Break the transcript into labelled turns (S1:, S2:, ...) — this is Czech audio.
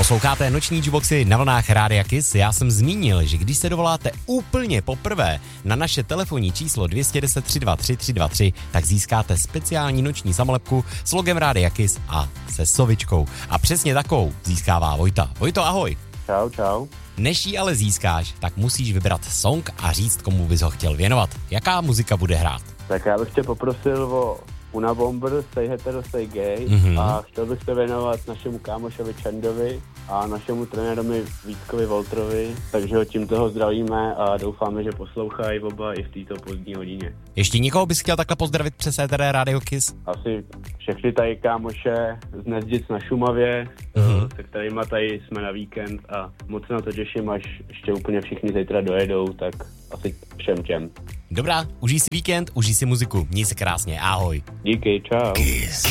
S1: Posloucháte noční jukeboxy na vlnách Rádia Kiss. Já jsem zmínil, že když se dovoláte úplně poprvé na naše telefonní číslo 210 323 323, tak získáte speciální noční samolepku s logem Rádia Kiss a se sovičkou. A přesně takovou získává Vojta. Vojto, ahoj.
S2: Čau, čau.
S1: Než ji ale získáš, tak musíš vybrat song a říct, komu bys ho chtěl věnovat. Jaká muzika bude hrát?
S2: Tak já bych tě poprosil o Unabomber, Stay Hetero, Stay Gay a chtěl bych se věnovat našemu kámošovi Čandovi a našemu trenérovi Vítkovi Voltrovi, takže ho tímto zdravíme a doufáme, že poslouchají oba i v této pozdní hodině.
S1: Ještě někoho bys chtěl takhle pozdravit přes éter Radio Kiss?
S2: Asi všechny tady kámoše z Nezdic na Šumavě, se kterýma tady jsme na víkend a moc se na to těším, až ještě úplně všichni zítra dojedou, tak asi všem těm.
S1: Dobrá, užij si víkend, užij si muziku, měj se krásně, ahoj.
S2: Díky, čau.